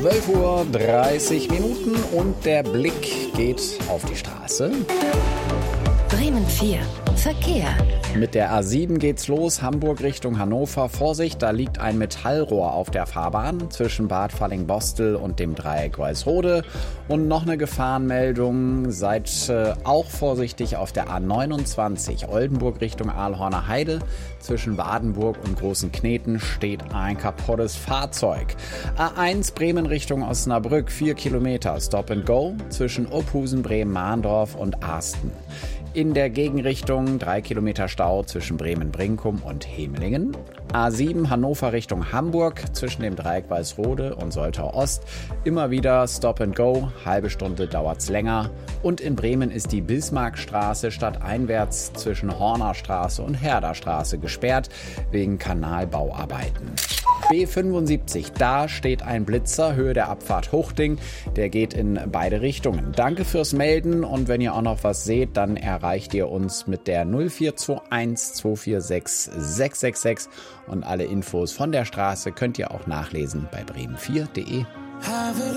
12:30 Uhr und der Blick geht auf die Straße. Bremen 4. Verkehr. Mit der A7 geht's los, Hamburg Richtung Hannover. Vorsicht, da liegt ein Metallrohr auf der Fahrbahn zwischen Bad Falling-Bostel und dem Dreieck Walsrode. Und noch eine Gefahrenmeldung, seid auch vorsichtig auf der A29 Oldenburg Richtung Aalhorner Heide. Zwischen Wadenburg und Großen Kneten steht ein kaputtes Fahrzeug. A1 Bremen Richtung Osnabrück, 4 Kilometer, Stop and Go zwischen Ophusen, Bremen-Mahndorf und Arsten. In der Gegenrichtung 3 Kilometer Stau zwischen Bremen-Brinkum und Hemelingen. A7 Hannover Richtung Hamburg zwischen dem Dreieck Walsrode und Soltau Ost. Immer wieder Stop and Go, halbe Stunde dauert's länger. Und in Bremen ist die Bismarckstraße stadteinwärts zwischen Hornerstraße und Herderstraße gesperrt wegen Kanalbauarbeiten. B75, da steht ein Blitzer, Höhe der Abfahrt Huchting, der geht in beide Richtungen. Danke fürs Melden und wenn ihr auch noch was seht, dann erreicht ihr uns mit der 0421 246 666 und alle Infos von der Straße könnt ihr auch nachlesen bei bremen4.de.